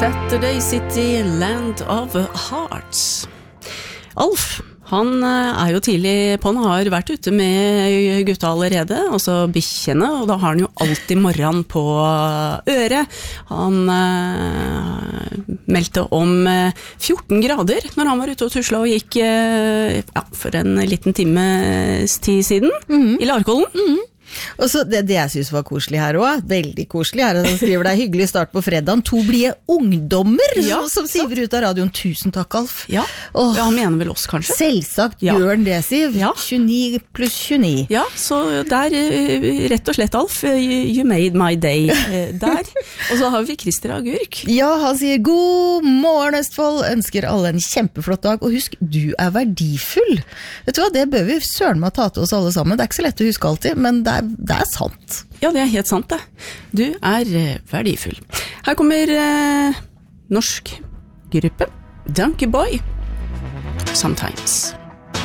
Saturday City, Land of Hearts. Alf, han jo tidlig på, han har vært ute med gutta allerede, altså bikkjene, og da har han jo alltid morgenen på øret. Han meldte om 14 grader når han var ute og tusla og gikk for en liten times tid siden i Larkollen. Og så det jeg synes var koselig her også, veldig koselig her, han skriver det hyggelig start på fredagen, 2 blide ungdommer som siver ut av radioen. Tusen takk, Alf. Ja, han mener vel oss kanskje? Selvsagt, Bjørn det, Siv. 29 pluss 29. Ja, så der, rett og slett, Alf, you made my day der. Og så har vi Christer Agurk. Ja, han sier, god morgen Østfold, ønsker alle en kjempeflott dag, og husk, du verdifull. Vet du hva, det bør vi søren meg ta til oss alle sammen. Det ikke så lett å huske alltid, men det er sant. Ja, det helt sant det. Du verdifull. Her kommer norsk gruppe Donkey Boy. Sometimes.